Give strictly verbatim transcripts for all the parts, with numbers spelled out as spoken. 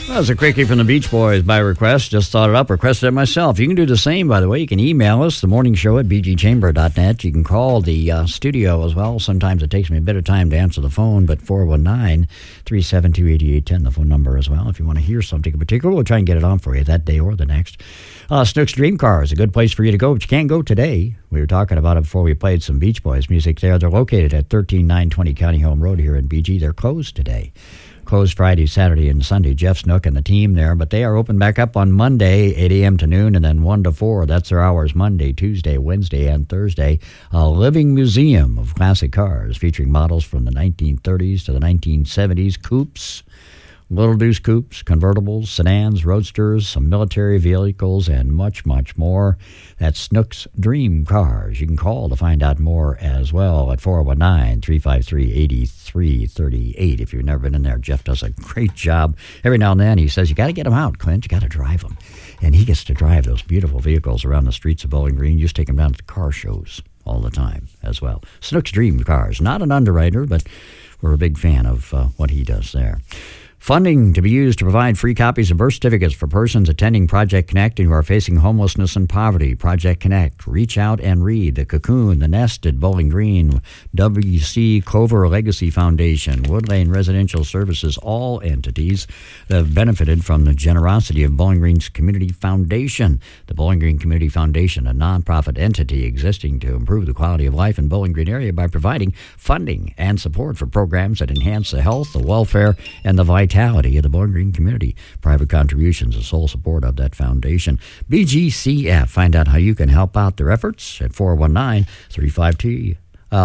That was a quickie from the Beach Boys by request. Just thought it up, requested it myself. You can do the same, by the way. You can email us, the morning show at b g chamber dot net. You can call the uh, studio as well. Sometimes it takes me a bit of time to answer the phone, but four one nine, three seven two, eight eight one zero, the phone number as well. If you want to hear something in particular, we'll try and get it on for you that day or the next. Uh, Snook's Dream Car is a good place for you to go, but you can't go today. We were talking about it before we played some Beach Boys music there. They're located at thirteen nine twenty County Home Road here in B G. They're closed today. Closed Friday, Saturday, and Sunday. Jeff Snook and the team there, but they are open back up on Monday, eight a.m. to noon, and then one to four. That's their hours Monday, Tuesday, Wednesday, and Thursday. A living museum of classic cars featuring models from the nineteen thirties to the nineteen seventies, coupes, Little Deuce coupes, convertibles, sedans, roadsters, some military vehicles, and much, much more. That's Snook's Dream Cars. You can call to find out more as well at four one nine, three five three, eight three three eight. If you've never been in there, Jeff does a great job. Every now and then he says, you got to get them out, Clint. You got to drive them. And he gets to drive those beautiful vehicles around the streets of Bowling Green. You just take them down to the car shows all the time as well. Snook's Dream Cars. Not an underwriter, but we're a big fan of uh, what he does there. Funding to be used to provide free copies of birth certificates for persons attending Project Connect and who are facing homelessness and poverty. Project Connect. Reach out and read. The Cocoon, The Nest at Bowling Green, W C Clover Legacy Foundation, Wood Lane Residential Services, all entities that have benefited from the generosity of Bowling Green's Community Foundation. The Bowling Green Community Foundation, a nonprofit entity existing to improve the quality of life in Bowling Green area by providing funding and support for programs that enhance the health, the welfare, and the vitality of the Bowling Green community. Private contributions, the sole support of that foundation. B G C F. Find out how you can help out their efforts at four one nine, three five two,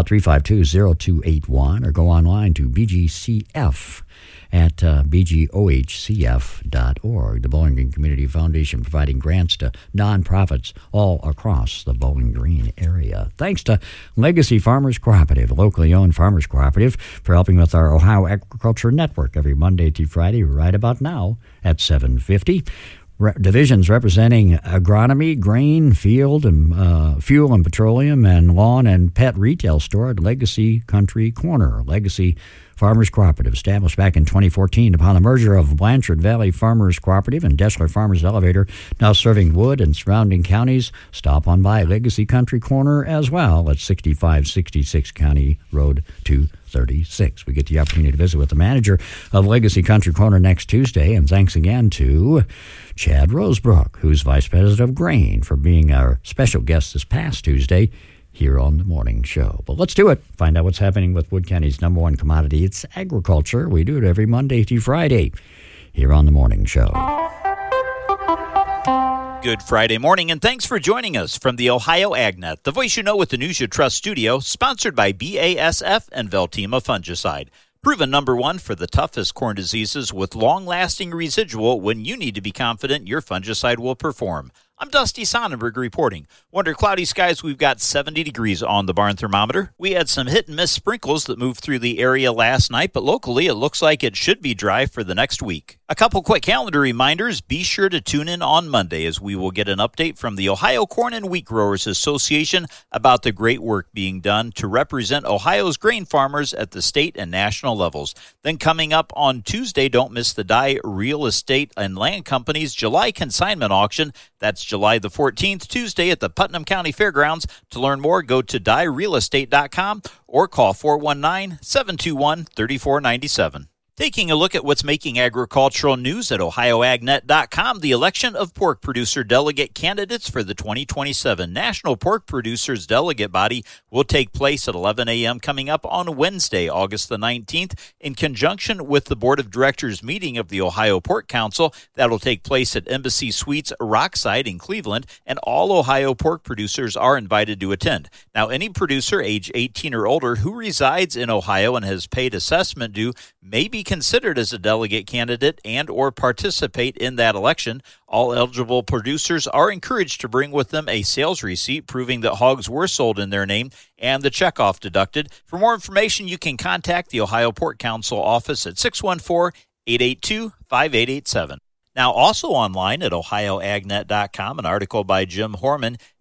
zero two eight one or go online to B G C F at uh, b g o h c f dot org. The Bowling Green Community Foundation providing grants to nonprofits all across the Bowling Green area. Thanks to Legacy Farmers Cooperative, a locally owned farmers cooperative, for helping with our Ohio Agriculture Network every Monday through Friday right about now at seven fifty. Re- divisions representing agronomy, grain, field, and uh, fuel and petroleum, and lawn and pet retail store at Legacy Country Corner. Legacy Farmers Cooperative, established back in twenty fourteen upon the merger of Blanchard Valley Farmers Cooperative and Deschler Farmers Elevator, now serving Wood and surrounding counties. Stop on by Legacy Country Corner as well at sixty-five sixty-six County Road two thirty-six. We get the opportunity to visit with the manager of Legacy Country Corner next Tuesday, and thanks again to Chad Rosebrook, who's Vice President of Grain, for being our special guest this past Tuesday here on the morning show. But let's do it. Find out what's happening with Wood County's number one commodity. It's agriculture. We do it every Monday through Friday here on the morning show. Good Friday morning, and thanks for joining us from the Ohio AgNet, the voice you know with the News You Trust studio, sponsored by B A S F and Veltima Fungicide. Proven number one for the toughest corn diseases with long-lasting residual when you need to be confident your fungicide will perform. I'm Dusty Sonnenberg reporting. Under cloudy skies, we've got seventy degrees on the barn thermometer. We had some hit-and-miss sprinkles that moved through the area last night, but locally it looks like it should be dry for the next week. A couple quick calendar reminders. Be sure to tune in on Monday as we will get an update from the Ohio Corn and Wheat Growers Association about the great work being done to represent Ohio's grain farmers at the state and national levels. Then coming up on Tuesday, don't miss the Dye Real Estate and Land Company's July consignment auction. That's July the fourteenth, Tuesday at the Putnam County Fairgrounds. To learn more, go to dye real estate dot com or call four one nine, seven two one, three four nine seven. Taking a look at what's making agricultural news at ohio ag net dot com, the election of pork producer delegate candidates for the twenty twenty-seven National Pork Producers Delegate Body will take place at eleven a.m. coming up on Wednesday, August the nineteenth, in conjunction with the Board of Directors meeting of the Ohio Pork Council. That'll take place at Embassy Suites Rockside in Cleveland, and all Ohio pork producers are invited to attend. Now, any producer age eighteen or older who resides in Ohio and has paid assessment due may be considered as a delegate candidate and or participate in that election. All eligible producers are encouraged to bring with them a sales receipt proving that hogs were sold in their name and the checkoff deducted. For more information, you can contact the Ohio Pork Council office at six one four, eight eight two, five eight eight seven. Now, also online at ohio ag net dot com, an article by Jim Horman,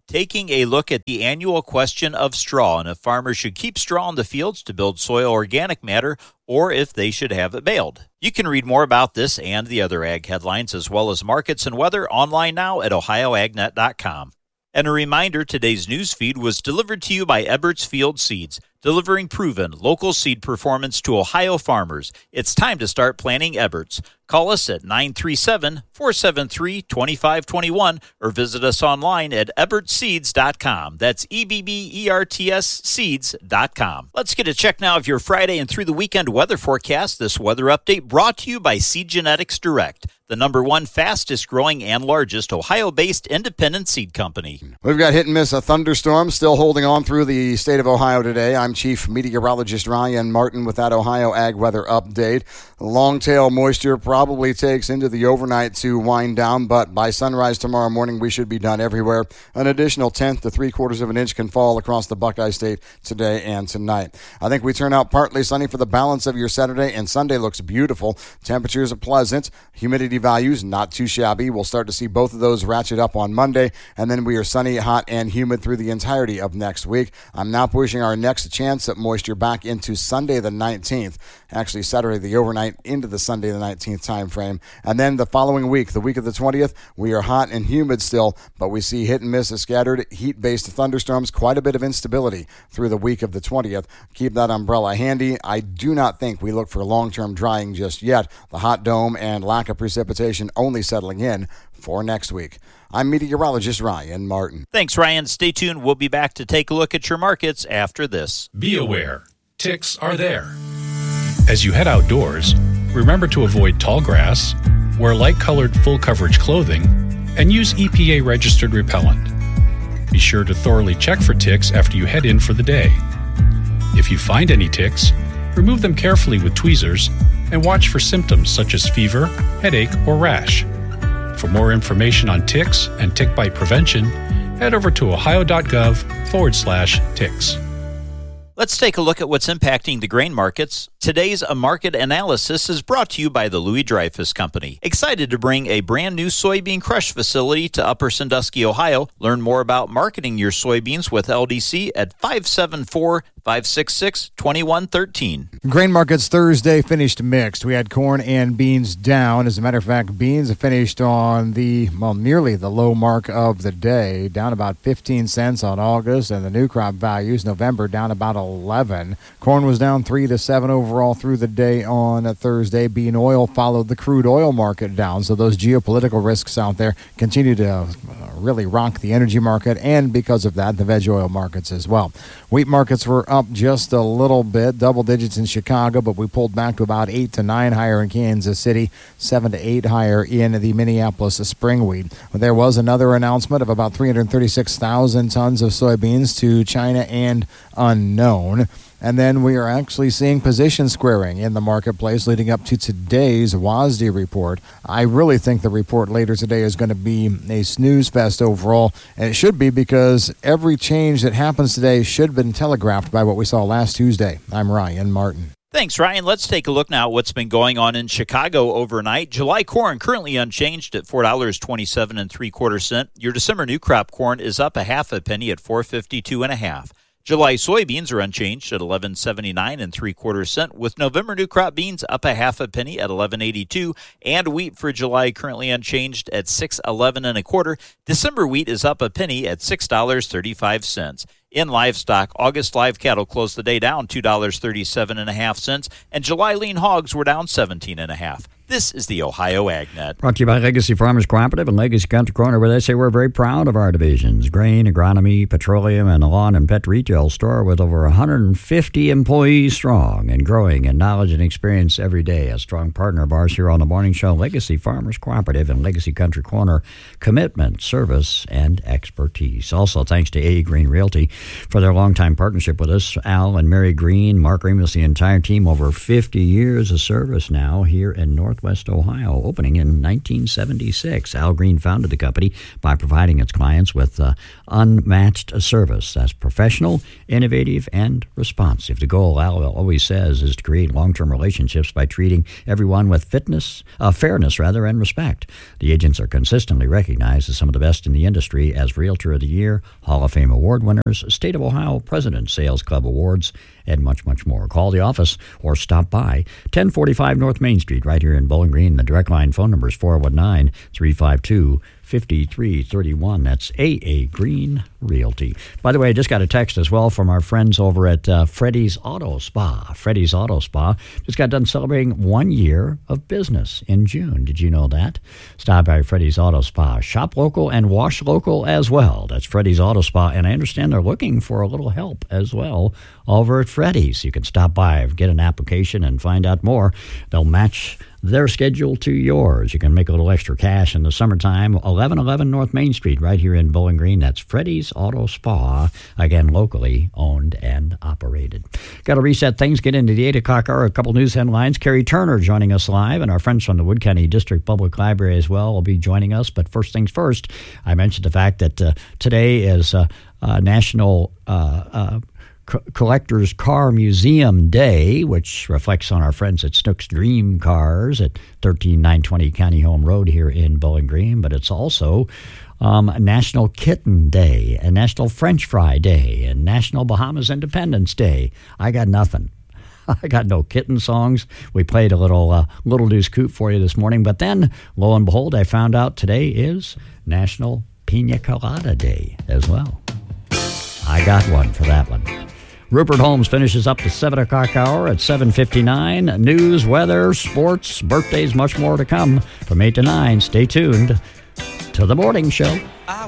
taking a look at the annual question of straw and if farmers should keep straw in the fields to build soil organic matter or if they should have it baled. You can read more about this and the other ag headlines as well as markets and weather online now at ohio ag net dot com. And a reminder, today's news feed was delivered to you by Eberts Field Seeds, delivering proven local seed performance to Ohio farmers. It's time to start planting Eberts. Call us at nine three seven, four seven three, two five two one or visit us online at eberts seeds dot com. That's E B B E R T S seeds dot com. Let's get a check now of your Friday and through the weekend weather forecast. This weather update brought to you by Seed Genetics Direct, the number one fastest growing and largest Ohio-based independent seed company. We've got hit and miss a thunderstorm still holding on through the state of Ohio today. I'm Chief Meteorologist Ryan Martin with that Ohio Ag Weather Update. Long-tail moisture probably takes into the overnight to wind down, but by sunrise tomorrow morning, we should be done everywhere. An additional tenth to three-quarters of an inch can fall across the Buckeye State today and tonight. I think we turn out partly sunny for the balance of your Saturday, and Sunday looks beautiful. Temperatures are pleasant. Humidity values not too shabby. We'll start to see both of those ratchet up on Monday, and then we are sunny, hot, and humid through the entirety of next week. I'm now pushing our next chance at moisture back into Sunday the nineteenth. Actually, Saturday the overnight into the Sunday the nineteenth time frame. And then the following week, the week of the twentieth, we are hot and humid still, but we see hit and miss of scattered heat-based thunderstorms, quite a bit of instability through the week of the twentieth. Keep that umbrella handy. I do not think we look for long-term drying just yet. The hot dome and lack of precipitation only settling in for next week. I'm meteorologist Ryan Martin. Thanks, Ryan. Stay tuned. We'll be back to take a look at your markets after this. Be aware, ticks are there. As you head outdoors, remember to avoid tall grass, wear light-colored full-coverage clothing, and use E P A-registered repellent. Be sure to thoroughly check for ticks after you head in for the day. If you find any ticks, remove them carefully with tweezers and watch for symptoms such as fever, headache, or rash. For more information on ticks and tick bite prevention, head over to ohio.gov forward slash ticks. Let's take a look at what's impacting the grain markets. Today's A Market Analysis is brought to you by the Louis Dreyfus Company. Excited to bring a brand new soybean crush facility to Upper Sandusky, Ohio. Learn more about marketing your soybeans with L D C at five seven four, five six six, two one one three. Grain markets Thursday finished mixed. We had corn and beans down. As a matter of fact, beans finished on the, well, nearly the low mark of the day, down about fifteen cents on August, and the new crop values, November, down about eleven. Corn was down three to seven overall through the day on a Thursday. Bean oil followed the crude oil market down, so those geopolitical risks out there continue to uh, really rock the energy market, and because of that, the veg oil markets as well. Wheat markets were up just a little bit, double digits in Chicago, but we pulled back to about eight to nine higher in Kansas City, seven to eight higher in the Minneapolis spring wheat. There was another announcement of about three hundred thirty-six thousand tons of soybeans to China and unknown. And then we are actually seeing position squaring in the marketplace leading up to today's W A S D report. I really think the report later today is going to be a snooze fest overall, and it should be because every change that happens today should have been telegraphed by what we saw last Tuesday. I'm Ryan Martin. Thanks, Ryan. Let's take a look now at what's been going on in Chicago overnight. July corn currently unchanged at four dollars and twenty-seven and three quarter cents. Your December new crop corn is up a half a penny at four fifty-two and a half. July soybeans are unchanged at eleven seventy-nine and three quarter cent, with November new crop beans up a half a penny at eleven eighty-two, and wheat for July currently unchanged at six eleven and a quarter. December wheat is up a penny at six dollars and thirty-five cents. In livestock, August live cattle closed the day down two dollars and thirty-seven and a half cents, and July lean hogs were down seventeen and a half. This is the Ohio AgNet. Brought to you by Legacy Farmers Cooperative and Legacy Country Corner, where they say we're very proud of our divisions. Grain, agronomy, petroleum, and a lawn and pet retail store with over one hundred fifty employees strong and growing in knowledge and experience every day. A strong partner of ours here on the morning show, Legacy Farmers Cooperative and Legacy Country Corner. Commitment, service, and expertise. Also, thanks to A. Green Realty. for their longtime partnership with us. Al and Mary Green, Mark Remus, the entire team, over fifty years of service now here in Northwest Ohio, opening in nineteen seventy-six. Al Green founded the company by providing its clients with uh, unmatched service that's professional, innovative, and responsive. The goal, Al always says, is to create long-term relationships by treating everyone with fitness, uh, fairness rather, and respect. The agents are consistently recognized as some of the best in the industry as Realtor of the Year, Hall of Fame Award winners, State of Ohio President Sales Club Awards, and much, much more. Call the office or stop by ten forty-five North Main Street right here in Bowling Green. The direct line phone number is four one nine, three five two, five three three one. That's A A Green Realty. By the way, I just got a text as well from our friends over at uh, Freddy's Auto Spa. Freddy's Auto Spa just got done celebrating one year of business in June. Did you know that? Stop by Freddy's Auto Spa. Shop local and wash local as well. That's Freddy's Auto Spa, and I understand they're looking for a little help as well over at Freddy's. You can stop by, get an application, and find out more. They'll match their schedule to yours. You can make a little extra cash in the summertime. eleven eleven North Main Street right here in Bowling Green. That's Freddy's Auto Spa, again, locally owned and operated. Got to reset things, get into the eight o'clock hour. A couple news headlines. Kerry Turner joining us live, and our friends from the Wood County District Public Library as well will be joining us. But first things first, I mentioned the fact that uh, today is uh, uh, National uh, uh, Collector's Car Museum Day, which reflects on our friends at Snook's Dream Cars at thirteen nine twenty County Home Road here in Bowling Green. But it's also um, National Kitten Day and National French Fry Day and National Bahamas Independence Day. I got nothing. I got no kitten songs. We played a little uh, Little Deuce Coupe for you this morning. But then, lo and behold, I found out today is National Pina Colada Day as well. I got one for that one. Rupert Holmes finishes up the seven o'clock hour at seven fifty-nine. News, weather, sports, birthdays, much more to come from eight to nine. Stay tuned to The Morning Show. I